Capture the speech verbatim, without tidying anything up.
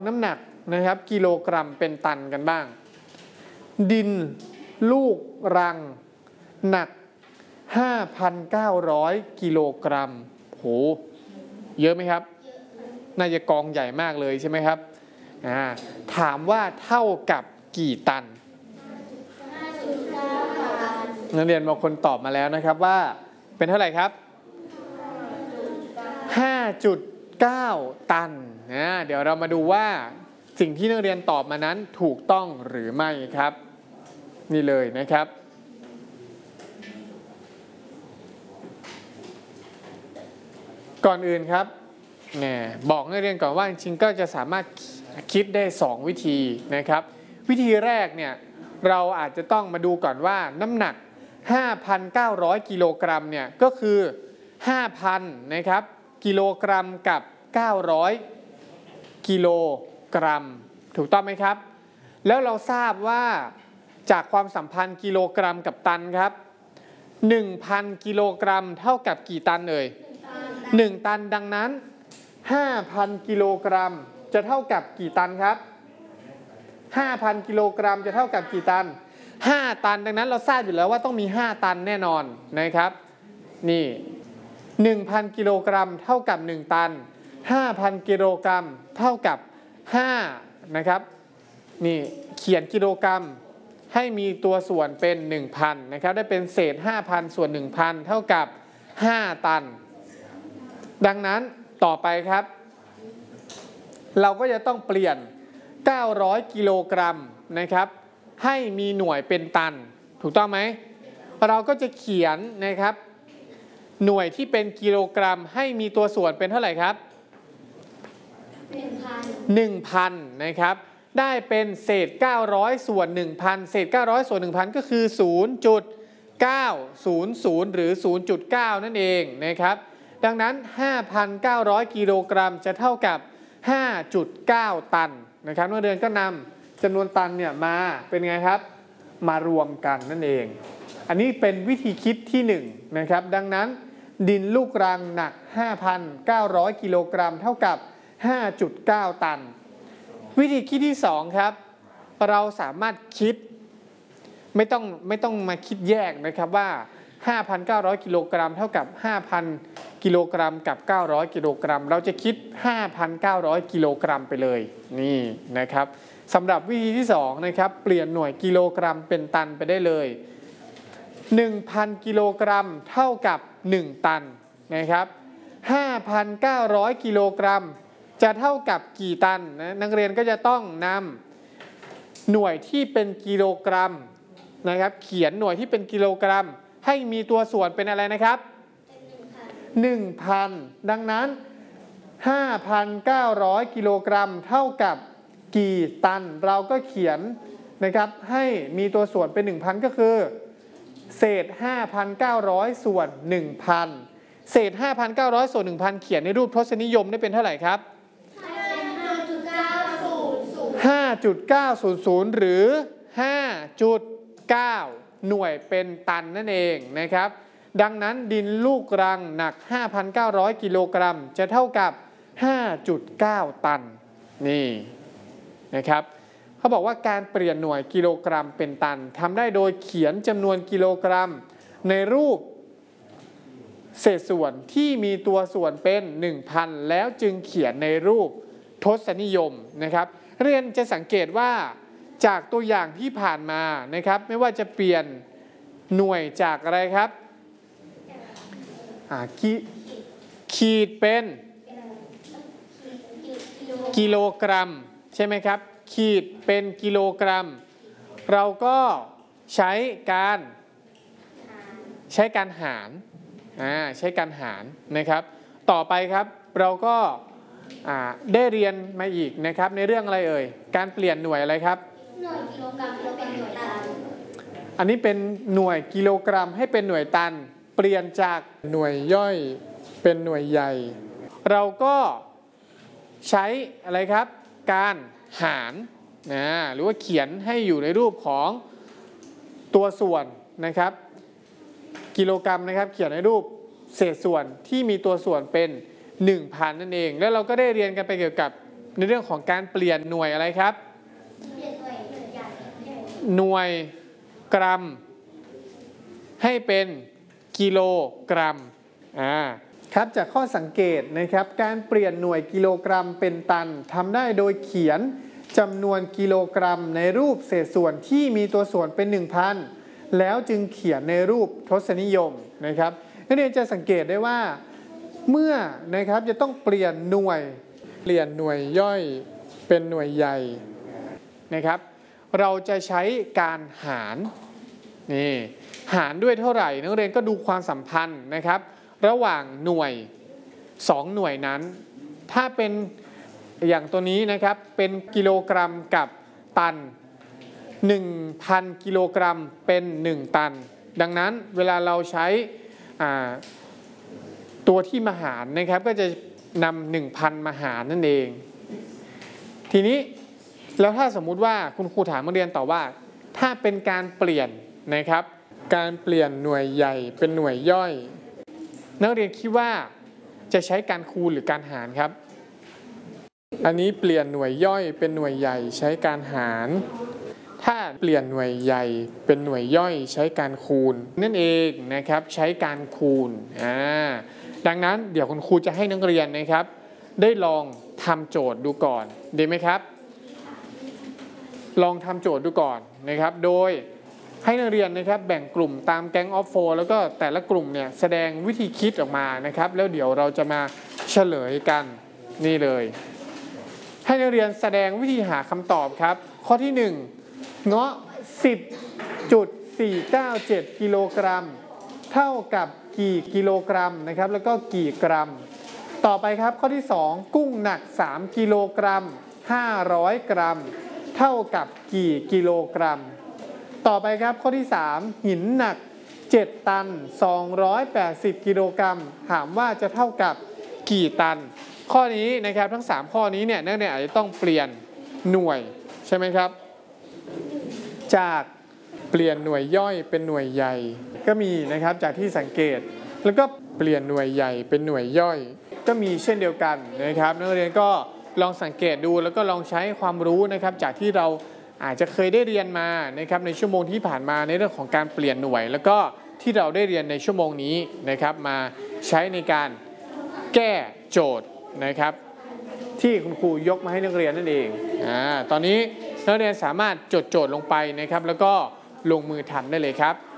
น้ำหนักนะครับกิโลกรัมเป็นตันกันบ้างดินลูกรังหนัก ห้าพันเก้าร้อย กิโลกรัมโหเยอะไหมครับน่าจะกองใหญ่มากเลยใช่ไหมครับถามว่าเท่ากับกี่ตันนักเรียนบางคนตอบมาแล้วนะครับว่าเป็นเท่าไหร่ครับ ห้าจุดเก้า ตันนะเดี๋ยวเรามาดูว่าสิ่งที่นักเรียนตอบมานั้นถูกต้องหรือไม่ครับนี่เลยนะครับก่อนอื่นครับเนี่ยบอกนักเรียนก่อนว่าจริงๆก็จะสามารถคิดได้สองวิธีนะครับวิธีแรกเนี่ยเราอาจจะต้องมาดูก่อนว่าน้ำหนัก ห้าพันเก้าร้อย กิโลกรัมเนี่ยก็คือ ห้าพัน นะครับกิโลกรัมกับเก้าร้อยกิโลกรัมถูกต้องไหมครับแล้วเราทราบว่าจากความสัมพันธ์กิโลกรัมกับตันครับ หนึ่งพัน กิโลกรัมเท่ากับกี่ตันเอ่ยหนึ่งตันดังนั้น ห้าพัน กิโลกรัมจะเท่ากับกี่ตันครับ ห้าพัน กิโลกรัมจะเท่ากับกี่ตันห้าตันดังนั้นเราทราบอยู่แล้วว่าต้องมีห้าตันแน่นอนนะครับนี่ หนึ่งพัน กิโลกรัมเท่ากับหนึ่งตัน ห้าพัน กิโลกรัมเท่ากับห้านะครับนี่เขียนกิโลกรัมให้มีตัวส่วนเป็น หนึ่งพัน นะครับได้เป็นเศษ ห้าพัน ส่วน หนึ่งพัน เท่ากับห้าตันดังนั้นต่อไปครับเราก็จะต้องเปลี่ยนเก้าร้อยกิโลกรัมนะครับให้มีหน่วยเป็นตันถูกต้องไหมเราก็จะเขียนนะครับหน่วยที่เป็นกิโลกรัมให้มีตัวส่วนเป็นเท่าไหร่ครับ หนึ่งพัน นะครับได้เป็นเศษเก้าร้อยส่วน หนึ่งพัน เศษเก้าร้อยส่วน หนึ่งพัน ก็คือ ศูนย์จุดเก้าศูนย์ศูนย์ หรือ ศูนย์จุดเก้า นั่นเองนะครับดังนั้น ห้าพันเก้าร้อย กิโลกรัมจะเท่ากับ ห้าจุดเก้า ตันนะครับนักเรียนก็นำจำนวนตันเนี่ยมาเป็นไงครับมารวมกันนั่นเองอันนี้เป็นวิธีคิดที่หนึ่งนะครับดังนั้นดินลูกรังหนัก ห้าพันเก้าร้อย กิโลกรัมเท่ากับ ห้าจุดเก้า ตันวิธีคิดที่สองครับเราสามารถคิดไม่ต้องไม่ต้องมาคิดแยกนะครับว่า ห้าพันเก้าร้อย กิโลกรัมเท่ากับ ห้าพัน กิโลกรัมกับเก้าร้อย กิโลกรัมเราจะคิด ห้าพันเก้าร้อย กิโลกรัมไปเลยนี่นะครับสำหรับวิธีที่สองนะครับเปลี่ยนหน่วยกิโลกรัมเป็นตันไปได้เลย หนึ่งพัน กิโลกรัมเท่ากับหนึ่งตันนะครับ ห้าพันเก้าร้อย กิโลกรัมจะเท่ากับกี่ตันนะนักเรียนก็จะต้องนำหน่วยที่เป็นกิโลกรัมนะครับเขียนหน่วยที่เป็นกิโลกรัมให้มีตัวส่วนเป็นอะไรนะครับ หนึ่งพัน ดังนั้น ห้าพันเก้าร้อย กิโลกรัมเท่ากับกี่ตันเราก็เขียนนะครับให้มีตัวส่วนเป็น หนึ่งพัน ก็คือเศษ ห้าพันเก้าร้อย ส่วน หนึ่งพัน เศษ ห้าพันเก้าร้อย ส่วน หนึ่งพัน เขียนในรูปทศนิยมได้เป็นเท่าไหร่ครับ ห้าจุดเก้าศูนย์ หรือ ห้าจุดเก้า หน่วยเป็นตันนั่นเองนะครับดังนั้นดินลูกรังหนัก ห้าพันเก้าร้อย กิโลกรัมจะเท่ากับ ห้าจุดเก้า ตันนี่นะครับเขาบอกว่าการเปลี่ยนหน่วยกิโลกรัมเป็นตันทำได้โดยเขียนจำนวนกิโลกรัมในรูปเศษส่วนที่มีตัวส่วนเป็น หนึ่งพัน แล้วจึงเขียนในรูปทศนิยมนะครับเรียนจะสังเกตว่าจากตัวอย่างที่ผ่านมานะครับไม่ว่าจะเปลี่ยนหน่วยจากอะไรครับขีดเป็นกิโลกรัมใช่ไหมครับขีดเป็นกิโลกรัมเราก็ใช้การใช้การหารอ่าใช้การหารนะครับต่อไปครับเราก็ได้เรียนมาอีกนะครับในเรื่องอะไรเอ่ยการเปลี่ยนหน่วยอะไรครับหน่วยกิโลกรัมเป็นหน่วยตันอันนี้เป็นหน่วยกิโลกรัมให้เป็นหน่วยตันเปลี่ยนจากหน่วยย่อยเป็นหน่วยใหญ่เราก็ใช้อะไรครับการหารนะหรือว่าเขียนให้อยู่ในรูปของตัวส่วนนะครับกิโลกรัมนะครับเขียนในรูปเศษส่วนที่มีตัวส่วนเป็น หนึ่งพัน นั่นเองแล้วเราก็ได้เรียนกันไปเกี่ยวกับในเรื่องของการเปลี่ยนหน่วยอะไรครับหน่วยกรัมให้เป็นกิโลกรัมอ่าครับจากข้อสังเกตนะครับการเปลี่ยนหน่วยกิโลกรัมเป็นตันทำได้โดยเขียนจำนวนกิโลกรัมในรูปเศษส่วนที่มีตัวส่วนเป็น หนึ่งพัน แล้วจึงเขียนในรูปทศนิยมนะครับนักเรียนจะสังเกตได้ว่าเมื่อนะครับจะต้องเปลี่ยนหน่วยเปลี่ยนหน่วยย่อยเป็นหน่วยใหญ่นะครับเราจะใช้การหารนี่หารด้วยเท่าไหร่นักเรียนก็ดูความสัมพันธ์นะครับระหว่างหน่วยสองหน่วยนั้นถ้าเป็นอย่างตัวนี้นะครับเป็นกิโลกรัมกับตัน หนึ่งพัน กิโลกรัมเป็นหนึ่งตันดังนั้นเวลาเราใช้ตัวที่มาหารนะครับก็จะนำ หนึ่งพัน มาหารนั่นเองทีนี้แล้วถ้าสมมุติว่าคุณครูถามนักเรียนต่อว่าถ้าเป็นการเปลี่ยนนะครับการเปลี่ยนหน่วยใหญ่เป็นหน่วยย่อยนักเรียนคิดว่าจะใช้การคูณหรือการหารครับอันนี้เปลี่ยนหน่วยย่อยเป็นหน่วยใหญ่ใช้การหารถ้าเปลี่ยนหน่วยใหญ่เป็นหน่วยย่อยใช้การคูณนั่นเองนะครับใช้การคูณอ่าดังนั้นเดี๋ยวคุณครูจะให้นักเรียนนะครับได้ลองทำโจทย์ดูก่อนดีไหมครับลองทำโจทย์ดูก่อนนะครับโดยให้นักเรียนนะครับแบ่งกลุ่มตามแก๊งออฟโฟแล้วก็แต่ละกลุ่มเนี่ยแสดงวิธีคิดออกมานะครับแล้วเดี๋ยวเราจะมาเฉลยกันนี่เลยให้นักเรียนแสดงวิธีหาคำตอบครับข้อที่หนึ่งเงาะ สิบจุดสี่เก้าเจ็ด กิโลกรัมเท่ากับกี่กิโลกรัมนะครับแล้วก็กี่กรัมต่อไปครับข้อที่สองกุ้งหนักสามกิโลกรัมห้าร้อยกรัมเท่ากับกี่กิโลกรัมต่อไปครับข้อที่สามหินหนักเจ็ดตันสองร้อยแปดสิบกิโลกรัมถามว่าจะเท่ากับกี่ตันข้อนี้นะครับทั้งสามข้อนี้เนี่ยนักเรียนอาจจะต้องเปลี่ยนหน่วยใช่ไหมครับจากเปลี่ยนหน่วยย่อยเป็นหน่วยใหญ่ก็มีนะครับจากที่สังเกตแล้วก็เปลี่ยนหน่วยใหญ่เป็นหน่วยย่อยก็มีเช่นเดียวกันนะครับนักเรียนก็ลองสังเกตดูแล้วก็ลองใช้ความรู้นะครับจากที่เราอาจจะเคยได้เรียนมานะครับในชั่วโมงที่ผ่านมาในเรื่องของการเปลี่ยนหน่วยแล้วก็ที่เราได้เรียนในชั่วโมงนี้นะครับมาใช้ในการแก้โจทย์นะครับที่คุณครูยกมาให้นักเรียนนั่นเองอ่าตอนนี้นักเรียนสามารถจดโจทย์ลงไปนะครับแล้วก็ลงมือทำได้เลยครับ